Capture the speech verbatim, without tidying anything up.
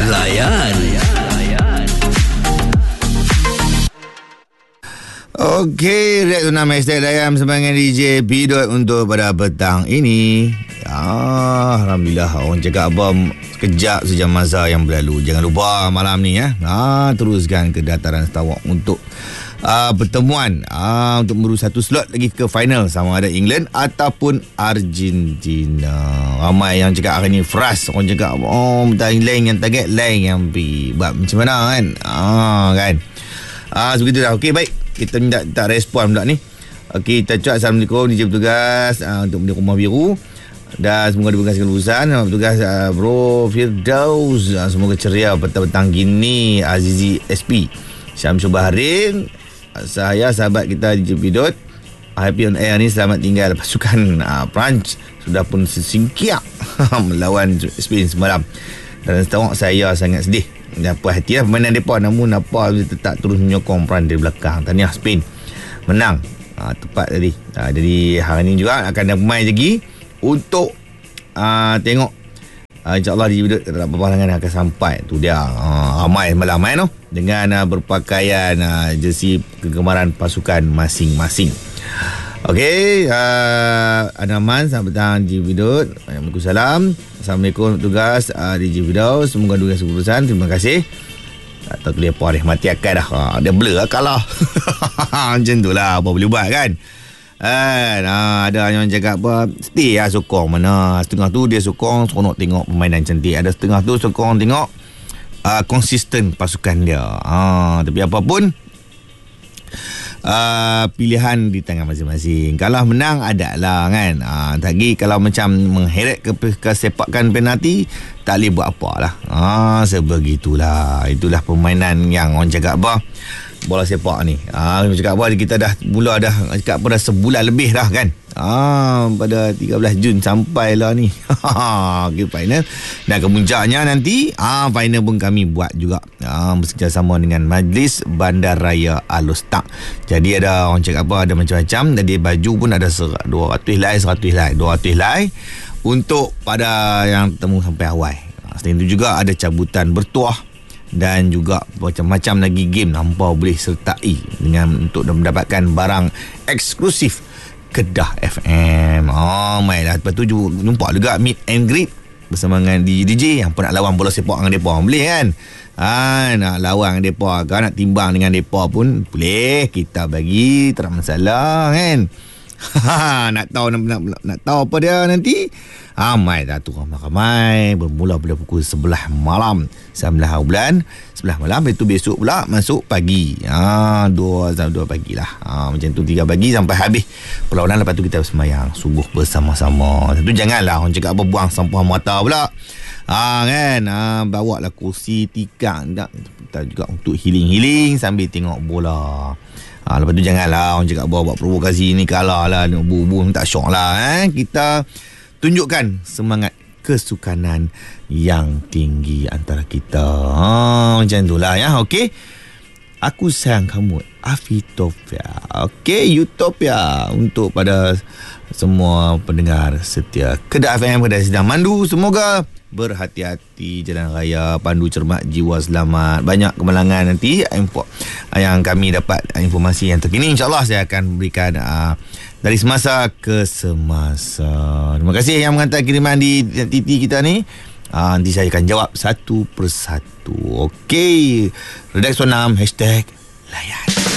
Layan. Okey, React Tunam Hashtag Layan bersama dengan D J Bidot untuk pada petang ini. Ah, Alhamdulillah, orang cakap abang sekejap sejam masa yang berlalu. Jangan lupa malam ni ya. Ah, teruskan ke dataran Sarawak untuk ah, pertemuan ah, untuk meru satu slot lagi ke final sama ada England ataupun Argentina. Ramai yang cakap hari ni frust. Orang cakap oh, lain yang target, lain yang pergi. Buat macam mana kan? Ah, kan. Ah, sebegitu dah. Okey, baik. Kita minta tak respon pula ni. Okey, kita cakap Assalamualaikum D J Petugas uh, untuk benda Rumah Biru. Dan semoga diberkati urusan Petugas uh, Bro Firdaus. Uh, semoga ceria petang-petang gini. Azizi S P Syamsul Bahrain. Uh, saya sahabat kita D J Bidot. Happy on air ni. Selamat tinggal pasukan uh, Perancis sudah pun singkiak melawan Spain semalam. Dan Sarawak saya sangat sedih. Dan puas hati lah permainan mereka. Namun apa tetap terus menyokong peran dari belakang. Tahniah Spain menang ha, tepat tadi ha, jadi hari ni juga akan ada pemain lagi untuk ha, tengok ha, InsyaAllah di dalam peperangan akan sampai. Tu dia ha, ramai malam main no? Dengan ha, berpakaian ha, jersey kegemaran pasukan masing-masing. Okey, uh, Anaman, selamat petang D J Bidot. Waalaikumsalam. Assalamualaikum tugas uh, D J Bidot. Semoga tugas keputusan. Terima kasih. Tak tahu dia apa dah mati akal dah. Ha, dia blur lah kalah. Macam tu lah. Apa boleh buat kan? Kan? Ha, ada yang cakap apa? Stay lah sokong mana. Setengah tu dia sokong seronok tengok permainan cantik. Ada setengah tu sokong tengok uh, konsisten pasukan dia. Ha, tapi apapun, Uh, pilihan di tangan masing-masing. Kalau menang ada lah kan. uh, Lagi kalau macam mengheret ke, ke sepakan penalti, tak boleh buat apa lah. uh, Sebegitulah. Itulah permainan yang orang cakap apa, bola sepak ni. uh, Orang cakap apa, kita dah mula dah cakap apa, dah sebulan lebih dah kan. Ah, pada tiga belas Jun sampailah ni. Okay, final. Dan kemuncaknya nanti ah final pun kami buat juga. Ah, bekerjasama dengan Majlis Bandaraya Alostak. Jadi ada orang cakap apa, ada macam-macam. Jadi baju pun ada dua ratus helai, seratus helai, dua ratus helai untuk pada yang temu sampai awal. Ah, selain itu juga ada cabutan bertuah dan juga macam-macam lagi game nampak boleh sertai dengan untuk mendapatkan barang eksklusif Kedah F M. Oh, mainlah. Lepas tu jumpa juga meet and greet bersama dengan D J D J yang pun nak lawan bola sepak dengan mereka. Boleh kan? Ha, nak lawan dengan mereka kan, nak timbang dengan mereka pun boleh. Kita bagi, tak ada masalah kan? nak tahu nak, nak, nak tahu apa dia nanti? Ha, mai dah tu ramai-ramai. Bermula pada pukul sebelas malam. sembilan bulan sebelas malam. Itu besok pula masuk pagi. Ha, dua dua pagi lah. Ha, macam tu tiga pagi sampai habis perlawanan. Lepas tu kita bersemayang subuh bersama-sama. Tentu janganlah orang cakap apa buang sampah mata pula. Ha, kan? Ha, bawa lah kursi, tikar. Kita juga untuk healing-healing sambil tengok bola. Ha, lepas tu janganlah orang cakap buat provokasi ni, kalah lah, bu-bu tak syok lah. Eh? Kita tunjukkan semangat kesukanan yang tinggi antara kita. Ha, macam tu lah ya. Okey. Aku sayang kamu, Afitopia. Okey, Utopia untuk pada semua pendengar setia Kedah F M, Kedah Sedang Mandu. Semoga berhati-hati jalan raya, pandu cermat, jiwa selamat. Banyak kemalangan nanti info yang kami dapat informasi yang terkini. InsyaAllah saya akan berikan uh, dari semasa ke semasa. Terima kasih yang menghantar kiriman di T T kita ni. uh, Nanti saya akan jawab satu persatu. Okey, Redaksi enam Hashtag Layan.